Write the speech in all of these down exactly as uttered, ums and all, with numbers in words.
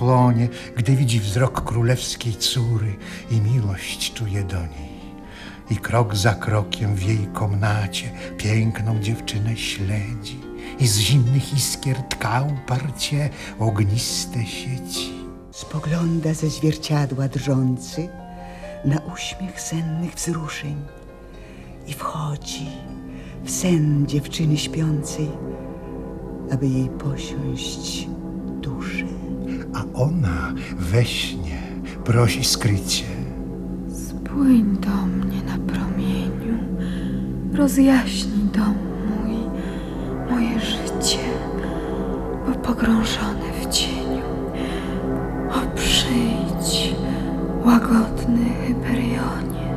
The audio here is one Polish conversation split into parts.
płonie, gdy widzi wzrok królewskiej córy i miłość czuje do niej. I krok za krokiem w jej komnacie piękną dziewczynę śledzi i z zimnych iskier tka uparcie ogniste sieci. Spogląda ze zwierciadła drżący na uśmiech sennych wzruszeń i wchodzi w sen dziewczyny śpiącej, aby jej posiąść duszę. A ona we śnie prosi skrycie: spłyń do mnie na promieniu, rozjaśnij dom mój, moje życie, bo pogrążone w cieniu. O, przyjdź, łagodny Hyperionie.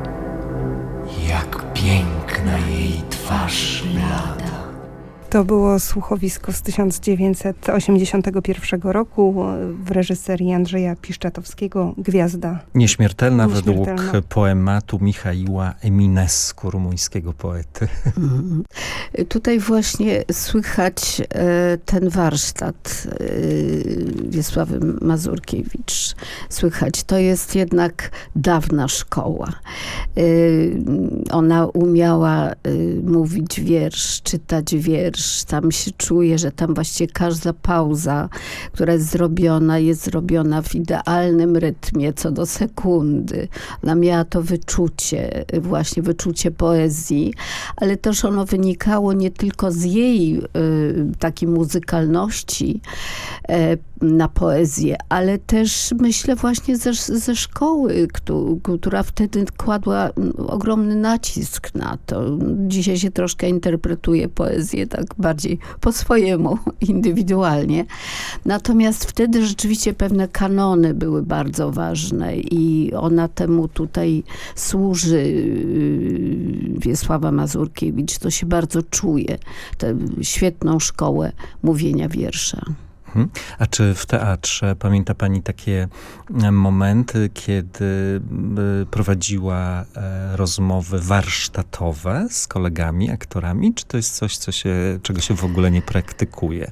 Jak piękna jej twarz blada. To było słuchowisko z tysiąc dziewięćset osiemdziesiątego pierwszego roku w reżyserii Andrzeja Piszczatowskiego, Gwiazda Nieśmiertelna, Nieśmiertelna. według poematu Michaiła Eminescu, rumuńskiego poety. Mm. Tutaj właśnie słychać e, ten warsztat e, Wiesławy Mazurkiewicz. Słychać, to jest jednak dawna szkoła. E, ona umiała e, mówić wiersz, czytać wiersz. Tam się czuje, że tam właściwie każda pauza, która jest zrobiona, jest zrobiona w idealnym rytmie, co do sekundy. Ona miała to wyczucie, właśnie wyczucie poezji, ale też ono wynikało nie tylko z jej y, takiej muzykalności y, na poezję, ale też myślę właśnie ze, ze szkoły, któ, która wtedy kładła ogromny nacisk na to. Dzisiaj się troszkę interpretuje poezję tak bardziej po swojemu, indywidualnie. Natomiast wtedy rzeczywiście pewne kanony były bardzo ważne i ona temu tutaj służy, Wiesława Mazurkiewicz. To się bardzo czuje. Tę świetną szkołę mówienia wiersza. A czy w teatrze pamięta pani takie momenty, kiedy prowadziła rozmowy warsztatowe z kolegami, aktorami? Czy to jest coś, co się, czego się w ogóle nie praktykuje?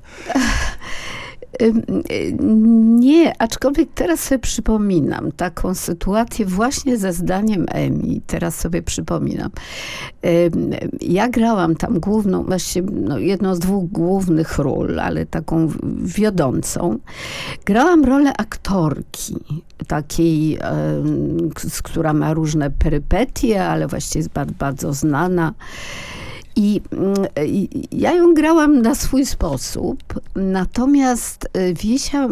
Nie, aczkolwiek teraz sobie przypominam taką sytuację właśnie ze zdaniem Emi. Teraz sobie przypominam. Ja grałam tam główną, właściwie no, jedną z dwóch głównych ról, ale taką wiodącą. Grałam rolę aktorki, takiej, która ma różne perypetie, ale właściwie jest bardzo, bardzo znana. I, I ja ją grałam na swój sposób, natomiast Wiesia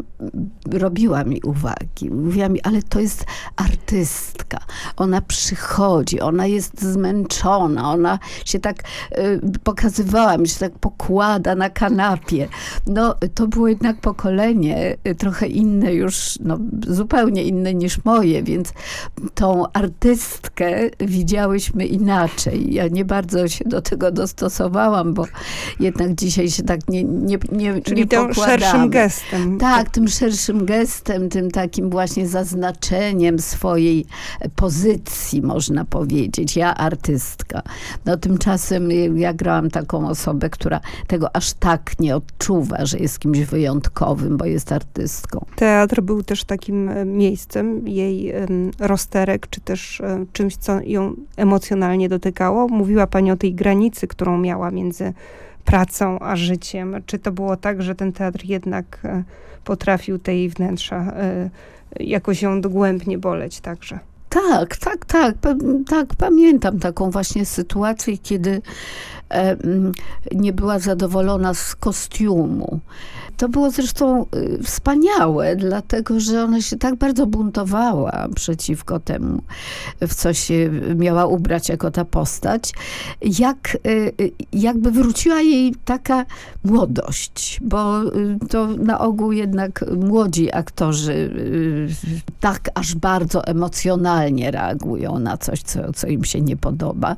robiła mi uwagi. Mówiła mi, ale to jest artystka. Ona przychodzi, ona jest zmęczona, ona się tak y, pokazywała mi, że tak pokłada na kanapie. No, to było jednak pokolenie y, trochę inne już, no, zupełnie inne niż moje, więc tą artystkę widziałyśmy inaczej. Ja nie bardzo się do tego dostosowałam, bo jednak dzisiaj się tak nie, nie, nie, Czyli nie tym pokładamy. szerszym gestem. Tak, tym szerszym gestem, tym takim właśnie zaznaczeniem swojej pozycji, można powiedzieć. Ja artystka. No tymczasem ja grałam taką osobę, która tego aż tak nie odczuwa, że jest kimś wyjątkowym, bo jest artystką. Teatr był też takim miejscem jej um, rozterek, czy też um, czymś, co ją emocjonalnie dotykało. Mówiła pani o tej granicy, którą miała między pracą a życiem. Czy to było tak, że ten teatr jednak e, potrafił tej wnętrza e, jakoś ją dogłębnie boleć także? Tak, tak, tak. Pa, tak, pamiętam taką właśnie sytuację, kiedy e, nie była zadowolona z kostiumu. To było zresztą y, wspaniałe, dlatego że ona się tak bardzo buntowała przeciwko temu, w co się miała ubrać jako ta postać, jak y, jakby wróciła jej taka młodość, bo y, to na ogół jednak młodzi aktorzy y, tak aż bardzo emocjonalnie reagują na coś, co, co im się nie podoba.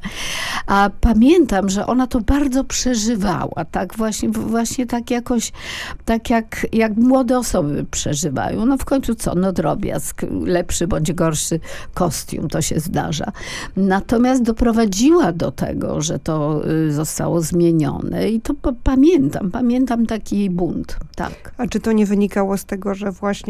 A pamiętam, że ona to bardzo przeżywała, tak właśnie, właśnie tak jakoś tak jak, jak młode osoby przeżywają. No w końcu co? No drobiazg, lepszy bądź gorszy kostium, to się zdarza. Natomiast doprowadziła do tego, że to zostało zmienione i to pamiętam, pamiętam taki jej bunt, tak. A czy to nie wynikało z tego, że właśnie